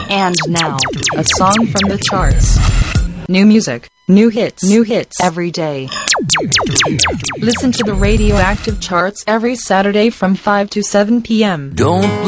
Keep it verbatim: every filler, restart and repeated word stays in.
And now, a song from the charts. New music, new hits, new hits every day. Listen to the Radioactive Charts every Saturday from five to seven p m. Don't